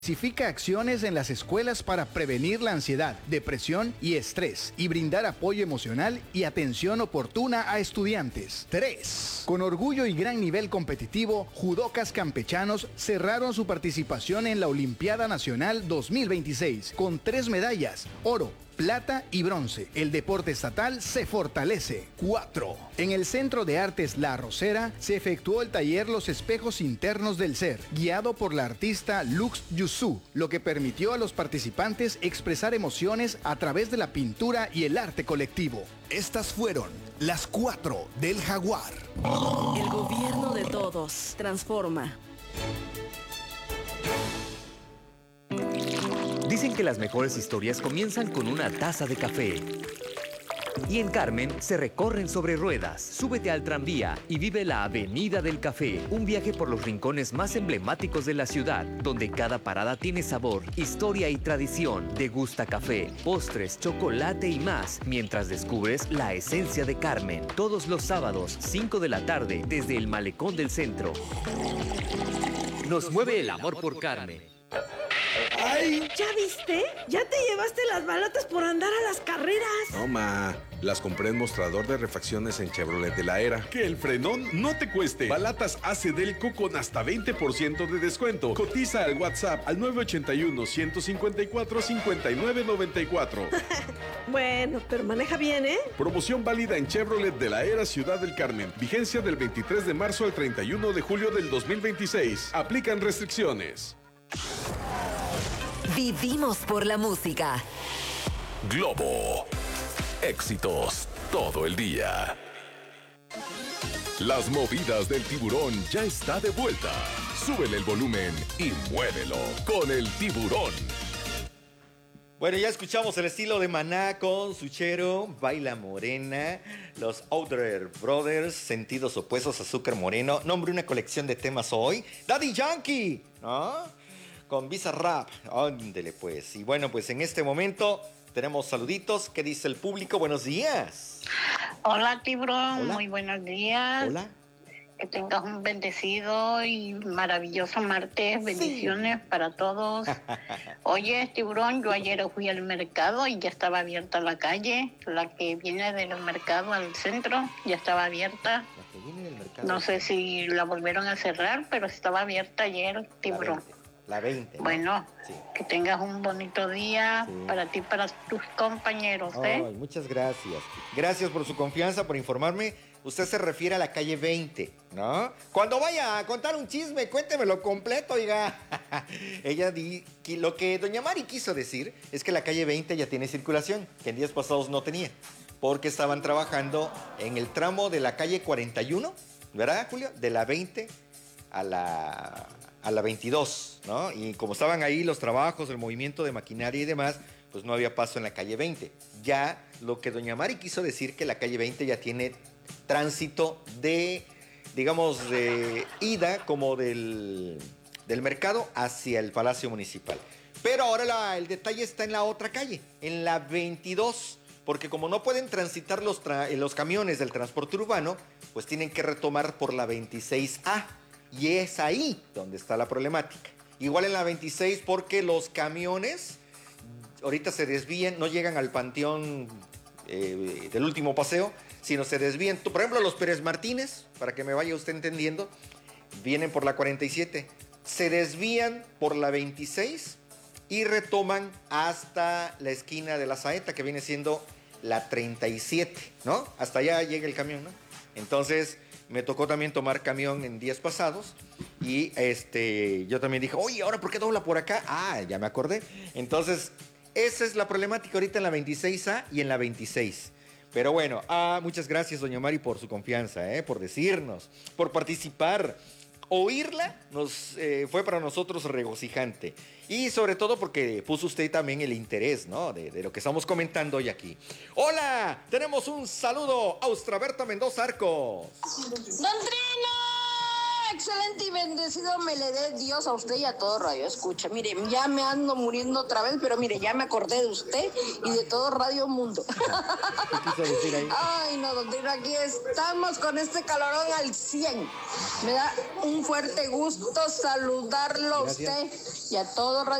Intensifica acciones en las escuelas para prevenir la ansiedad, depresión y estrés y brindar apoyo emocional y atención oportuna a estudiantes. 3. Con orgullo y gran nivel competitivo, judocas campechanos cerraron su participación en la Olimpiada Nacional 2026 con 3 medallas, oro, plata y bronce. El deporte estatal se fortalece. 4. En el Centro de Artes La Rosera se efectuó el taller Los Espejos Internos del Ser, guiado por la artista Lux Yusu, lo que permitió a los participantes expresar emociones a través de la pintura y el arte colectivo. Estas fueron las 4 del Jaguar. El gobierno de todos transforma. Dicen que las mejores historias comienzan con una taza de café. Y en Carmen se recorren sobre ruedas. Súbete al tranvía y vive la Avenida del Café. Un viaje por los rincones más emblemáticos de la ciudad, donde cada parada tiene sabor, historia y tradición. Degusta café, postres, chocolate y más, mientras descubres la esencia de Carmen. Todos los sábados, 5 de la tarde, desde el Malecón del Centro. Nos mueve el amor por Carmen. ¡Ay! ¿Ya viste? ¿Ya te llevaste las balotas por andar a las carreras? No, ma. Las compré en mostrador de refacciones en Chevrolet de la Era. Que el frenón no te cueste. Balatas AC Delco con hasta 20% de descuento. Cotiza al WhatsApp al 981-154-5994. Bueno, pero maneja bien, ¿eh? Promoción válida en Chevrolet de la Era Ciudad del Carmen. Vigencia del 23 de marzo al 31 de julio del 2026. Aplican restricciones. Vivimos por la música. Globo. Éxitos todo el día. Las movidas del tiburón ya está de vuelta. Súbele el volumen y muévelo con el tiburón. Bueno, ya escuchamos el estilo de Maná con Suchero, Baila Morena, los Outer Brothers, Sentidos Opuestos, Azúcar Moreno. Nombre una colección de temas hoy. Daddy Yankee, ¿no? Con Bizarrap. Ándele pues. Y bueno, pues en este momento tenemos saluditos. ¿Qué dice el público? Buenos días. Hola, Tiburón. Hola. Muy buenos días. Hola. Que tengas un bendecido y maravilloso martes. Bendiciones para todos. Oye, Tiburón, yo ayer fui al mercado y ya estaba abierta la calle. La que viene del mercado al centro ya estaba abierta. La que viene del mercado. No sé si la volvieron a cerrar, pero estaba abierta ayer, Tiburón. La 20. ¿no? Bueno, sí. Que tengas un bonito día para ti y para tus compañeros, ¿eh? Ay, muchas gracias. Gracias por su confianza, por informarme. Usted se refiere a la calle 20, ¿no? Cuando vaya a contar un chisme, cuéntemelo completo, oiga. Lo que doña Mari quiso decir es que la calle 20 ya tiene circulación, que en días pasados no tenía, porque estaban trabajando en el tramo de la calle 41, ¿verdad, Julio? De la 20 a la 22, ¿no? Y como estaban ahí los trabajos, el movimiento de maquinaria y demás, pues no había paso en la calle 20. Ya lo que doña Mari quiso decir que la calle 20 ya tiene tránsito de, digamos, de ida como del mercado hacia el Palacio Municipal. Pero ahora el detalle está en la otra calle, en la 22, porque como no pueden transitar los camiones del transporte urbano, pues tienen que retomar por la 26A. Y es ahí donde está la problemática. Ejemplo en la 26 porque los camiones ahorita se desvían, no llegan al panteón del último paseo, sino se desvían. Por ejemplo, los Pérez Martínez, para que me vaya usted entendiendo, vienen por la 47, se desvían por la 26 y retoman hasta la esquina de la Saeta, que viene siendo la 37, ¿no? Hasta allá llega el camión, ¿no? Entonces me tocó también tomar camión en días pasados y yo también dije, oye, ¿ahora por qué dobla por acá? Ah, ya me acordé. Entonces, esa es la problemática ahorita en la 26A y en la 26. Pero bueno, muchas gracias, doña Mari, por su confianza, por decirnos, por participar. Oírla fue para nosotros regocijante. Y sobre todo porque puso usted también el interés, ¿no? De lo que estamos comentando hoy aquí. ¡Hola! Tenemos un saludo a Austraberto Mendoza Arcos. ¡Don Trino! excelente y bendecido me le dé Dios a usted y a todo Radio Escucha. Mire, ya me ando muriendo otra vez, pero mire, ya me acordé de usted y de todo Radio Mundo. ¿Qué quiso decir ahí? Ay, no, don Tino, aquí estamos con este calorón al 100. Me da un fuerte gusto saludarlo a usted y a todo Radio